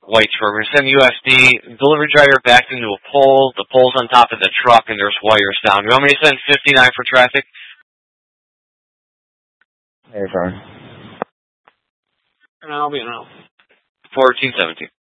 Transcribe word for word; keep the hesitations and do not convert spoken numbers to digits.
white truck. We're going to send U S D. Delivery driver backed into a pole. The pole's on top of the truck, and there's wires down. You want me to send fifty-nine for traffic? Hey, Fern. And I'll be in fourteen seventeen.